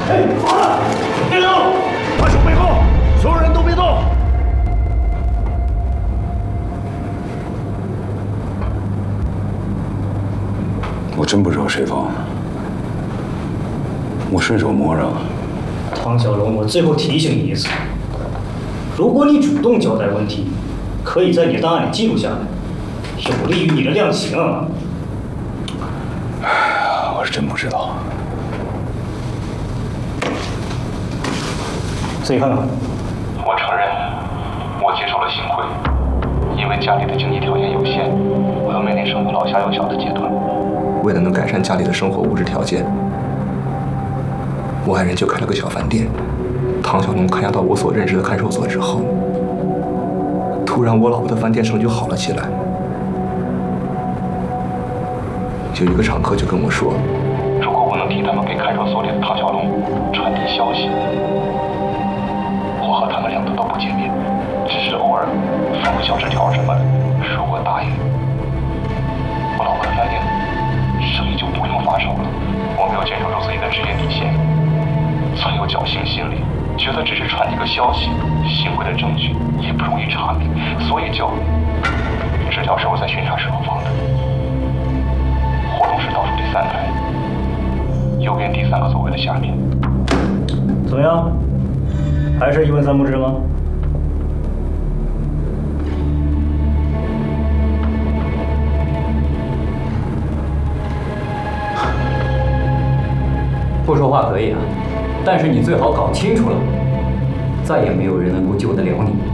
哎，好了，别动，把手背后，所有人都别动。我真不知道谁放的，我顺手摸着了。 唐小龙，我最后提醒你一次，如果你主动交代问题，可以在你的档案里记录下来，有利于你的量刑啊。 我是真不知道。 自己看看。 我承认，我接受了幸亏，因为家里的经济条件有限，我要面临生活老下有小的阶段。为了能改善家里的生活物质条件，我爱人就开了个小饭店。唐小龙看押到我所任职的看守所之后，突然我老婆的饭店生意就好了起来。有一个常客就跟我说，如果我能替他们给看守所里的唐小龙传递消息，我和他们两个都不见面，只是偶尔发个小纸条什么的。如果答应，我老婆的饭店生意就不用发愁了。我没有坚守住自己的职业底线，曾有侥幸心理，觉得只是传递个消息，行贿的证据也不容易查明，所以就纸条是我在巡查时候放的。活动室倒数第3排，右边第3个座位的下面。 怎么样？还是一问三不知吗？ 不说话可以啊，但是你最好搞清楚了，再也没有人能够救得了你。